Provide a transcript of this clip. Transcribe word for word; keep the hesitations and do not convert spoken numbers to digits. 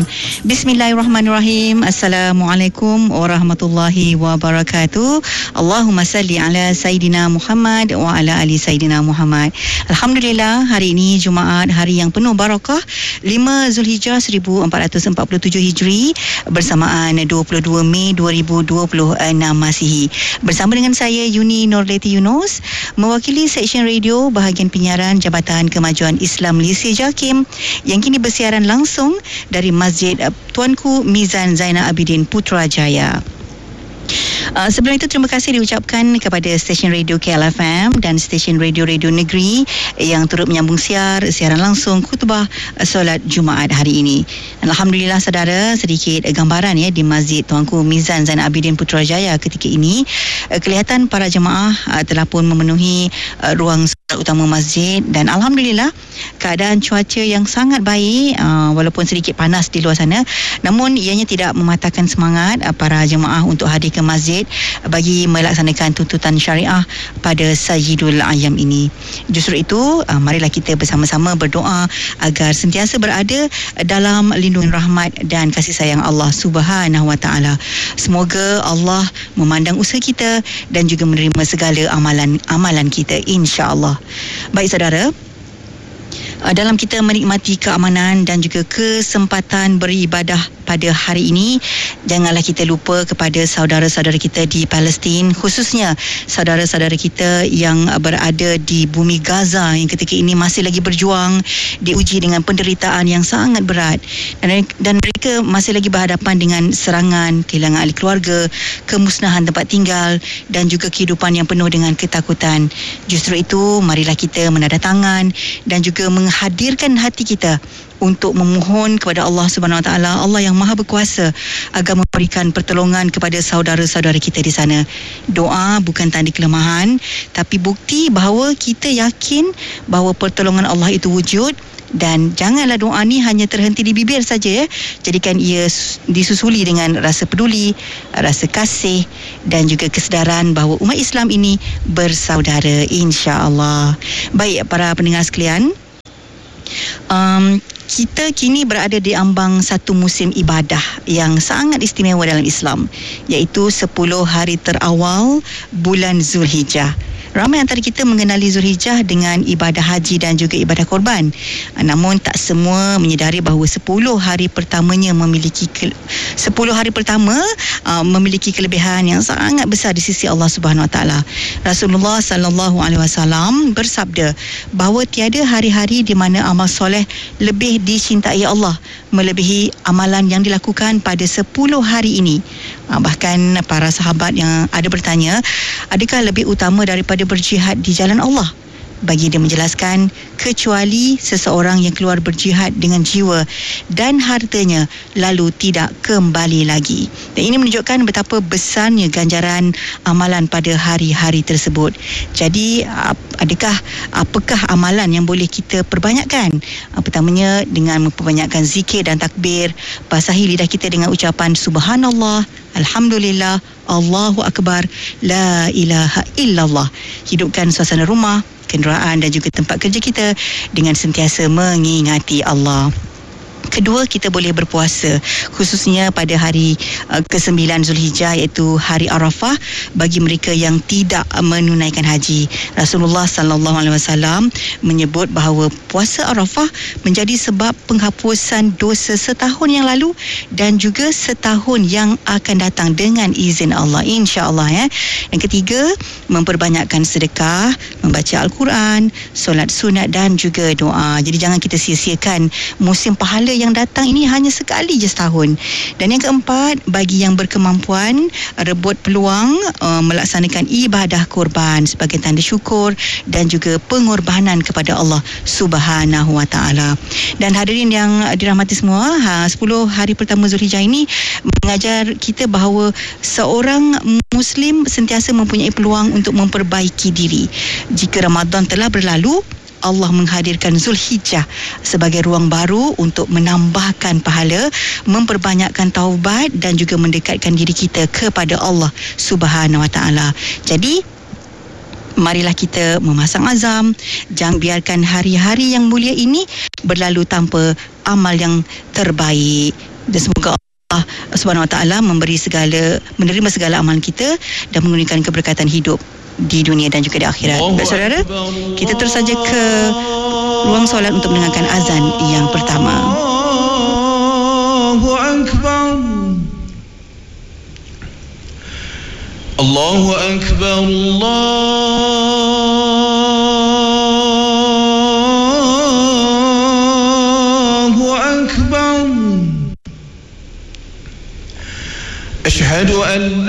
Bismillahirrahmanirrahim. Assalamualaikum warahmatullahi wabarakatuh. Allahumma salli ala Sayyidina Muhammad wa ala ali Sayyidina Muhammad. Alhamdulillah, hari ini Jumaat, hari yang penuh barakah, lima Zulhijjah seribu empat ratus empat puluh tujuh Hijri, bersamaan dua puluh dua Mei dua ribu dua puluh enam Masihi. Bersama dengan saya Yuni Nurleti Yunus, mewakili Seksyen Radio bahagian penyiaran Jabatan Kemajuan Islam Malaysia JAKIM, yang kini bersiaran langsung dari Masjid Tuanku Mizan Zainal Abidin Putrajaya. Uh, sebelum itu, terima kasih diucapkan kepada stesen radio K L F M dan stesen radio-radio negeri yang turut menyambung siar, siaran langsung khutbah uh, solat Jumaat hari ini. Alhamdulillah saudara, sedikit uh, gambaran ya di Masjid Tuanku Mizan Zainal Abidin Putrajaya ketika ini. Uh, kelihatan para jemaah uh, telah pun memenuhi uh, ruang solat utama masjid, dan Alhamdulillah keadaan cuaca yang sangat baik, uh, walaupun sedikit panas di luar sana, namun ianya tidak mematahkan semangat uh, para jemaah untuk hadir ke masjid bagi melaksanakan tuntutan syariah pada Sayyidul Ayyam ini. Justru itu, uh, marilah kita bersama-sama berdoa agar sentiasa berada dalam lindungan rahmat dan kasih sayang Allah Subhanahu Wa Taala. Semoga Allah memandang usaha kita dan juga menerima segala amalan-amalan kita, insya-Allah. Baik saudara, dalam kita menikmati keamanan dan juga kesempatan beribadah pada hari ini, janganlah kita lupa kepada saudara-saudara kita di Palestin, khususnya saudara-saudara kita yang berada di bumi Gaza yang ketika ini masih lagi berjuang, diuji dengan penderitaan yang sangat berat, dan, dan mereka masih lagi berhadapan dengan serangan, kehilangan ahli keluarga, kemusnahan tempat tinggal dan juga kehidupan yang penuh dengan ketakutan. Justru itu, marilah kita menadah tangan dan juga menghadirkan hati kita untuk memohon kepada Allah Subhanahu Wa Taala, Allah yang Maha Berkuasa, agar memberikan pertolongan kepada saudara-saudara kita di sana. Doa bukan tanda kelemahan, tapi bukti bahawa kita yakin bahawa pertolongan Allah itu wujud. Dan janganlah doa ni hanya terhenti di bibir saja ya. Jadikan ia disusuli dengan rasa peduli, rasa kasih dan juga kesedaran bahawa umat Islam ini bersaudara, insya-Allah. Baik para pendengar sekalian, um, kita kini berada di ambang satu musim ibadah yang sangat istimewa dalam Islam, iaitu sepuluh hari terawal bulan Zulhijjah. Ramai antara kita mengenali Zulhijjah dengan ibadah haji dan juga ibadah korban. Namun tak semua menyedari bahawa sepuluh hari pertamanya memiliki ke, sepuluh hari pertama uh, memiliki kelebihan yang sangat besar di sisi Allah Subhanahu Wa Taala. Rasulullah sallallahu alaihi wasallam bersabda bahawa tiada hari-hari di mana amal soleh lebih dicintai Allah melebihi amalan yang dilakukan pada sepuluh hari ini. Uh, bahkan para sahabat yang ada bertanya, adakah lebih utama daripada berjihad di jalan Allah? Bagi dia menjelaskan, kecuali seseorang yang keluar berjihad dengan jiwa dan hartanya lalu tidak kembali lagi. Dan ini menunjukkan betapa besarnya ganjaran amalan pada hari-hari tersebut. Jadi adakah apakah amalan yang boleh kita perbanyakkan? Pertamanya dengan memperbanyakkan zikir dan takbir, basahi lidah kita dengan ucapan subhanallah, alhamdulillah, Allahu Akbar, la ilaha illallah. Hidupkan suasana rumah, kenderaan dan juga tempat kerja kita dengan sentiasa mengingati Allah. Kedua, kita boleh berpuasa, khususnya pada hari uh, kesembilan Zulhijjah, iaitu hari Arafah, bagi mereka yang tidak menunaikan haji. Rasulullah sallallahu alaihi wasallam menyebut bahawa puasa Arafah menjadi sebab penghapusan dosa setahun yang lalu dan juga setahun yang akan datang dengan izin Allah, insya-Allah ya. Yang ketiga, memperbanyakkan sedekah, membaca Al-Quran, solat sunat dan juga doa. Jadi jangan kita sia-siakan musim pahala yang datang ini hanya sekali je setahun. Dan yang keempat, bagi yang berkemampuan, rebut peluang uh, melaksanakan ibadah korban sebagai tanda syukur dan juga pengorbanan kepada Allah Subhanahu Wa Taala. Dan hadirin yang dirahmati semua, ha, sepuluh hari pertama Zulhijjah ini mengajar kita bahawa seorang Muslim sentiasa mempunyai peluang untuk memperbaiki diri. Jika Ramadan telah berlalu, Allah menghadirkan Zulhijjah sebagai ruang baru untuk menambahkan pahala, memperbanyakkan taubat dan juga mendekatkan diri kita kepada Allah Subhanahu Wa Taala. Jadi marilah kita memasang azam, jangan biarkan hari-hari yang mulia ini berlalu tanpa amal yang terbaik. Dan semoga Allah Subhanahu Wa Taala memberi segala, menerima segala amalan kita dan mengurniakan keberkatan hidup di dunia dan juga di akhirat. Baik saudara, kita terus saja ke ruang solat untuk mendengarkan azan yang pertama. Allahu Akbar. Allahu Akbar. Allahu Akbar. Ashhadu an